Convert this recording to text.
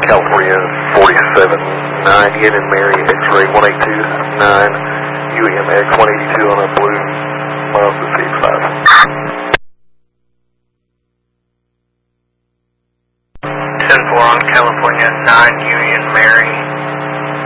California 4790 in Mary, X-ray 1829, UEMX 182 on a blue, miles to CX5. 10-4 on California 9 Union Mary.